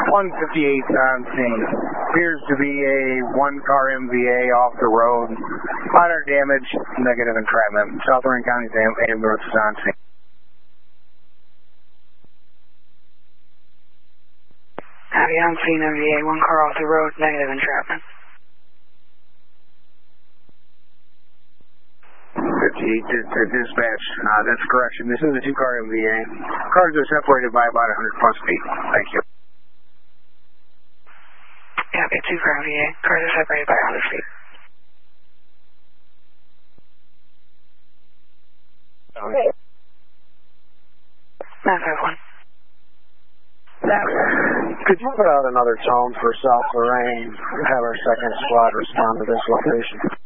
158 on scene. Appears to be a one-car MVA off the road. Minor damage, negative entrapment. South Lorraine County's ambulance is on scene. Copy, on scene MVA, one car off the road, negative entrapment. 58 to dispatch. That's a correction. This is a two-car MVA. Cars are separated by about 100 plus feet. Thank you. Copy, two-car MVA. Cars are separated by 100 feet. Okay. 951. Could you put out another tone for South Lorraine? Have our second squad respond to this location.